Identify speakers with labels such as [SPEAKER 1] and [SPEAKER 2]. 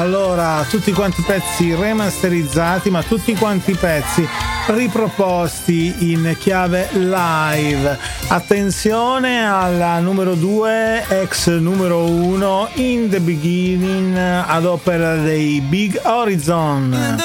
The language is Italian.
[SPEAKER 1] Allora, tutti quanti pezzi remasterizzati, ma tutti quanti pezzi riproposti in chiave live. Attenzione alla numero 2, ex numero 1, In the Beginning, ad opera dei Big Horizon.